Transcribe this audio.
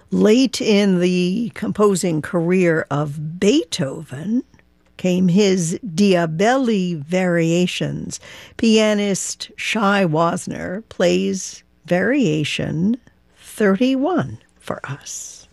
Late in the composing career of Beethoven came his Diabelli variations. Pianist Shai Wasner plays Variation 31 for us.